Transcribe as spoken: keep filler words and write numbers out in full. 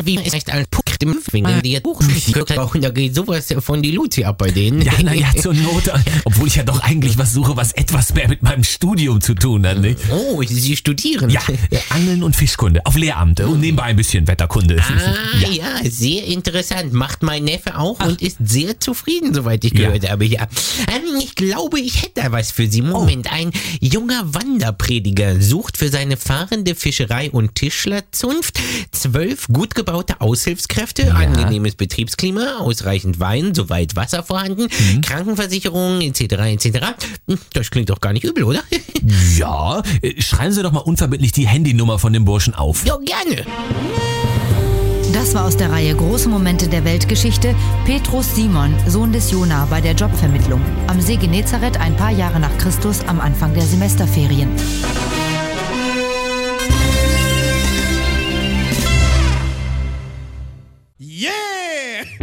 wie es echt ein Punkt im wenn die Buch und da geht sowas von die Luzi ab bei denen. Ja, naja, zur Not, obwohl ich ja doch eigentlich was suche, was etwas mehr mit meinem Studium zu tun hat, nicht? Oh, Sie studieren? Ja, äh, Angeln und Fischkunde auf Lehramt und nebenbei ein bisschen Wetterkunde. Ah, ja. ja, sehr interessant. Macht mein Neffe auch Ach. und ist sehr zufrieden, soweit ich gehört ja. habe. Ja. Ähm, ich glaube, ich hätte da was für Sie. Moment, oh. ein junger Wanderprediger sucht für seine fahrende Fischerei- und Tischlerzunft zwölf gut gebaute Aushilfskräfte, ja. angenehmes Betriebsklima, ausreichend Wein, soweit Wasser vorhanden, mhm. Krankenversicherung et cetera et cetera. Das klingt doch gar nicht übel, oder? Ja, schreiben Sie doch mal unverbindlich die Handynummer von dem Burschen auf. Ja, gerne. Das war aus der Reihe Große Momente der Weltgeschichte Petrus Simon, Sohn des Jona, bei der Jobvermittlung. Am See Genezareth ein paar Jahre nach Christus am Anfang der Semesterferien. Yeah!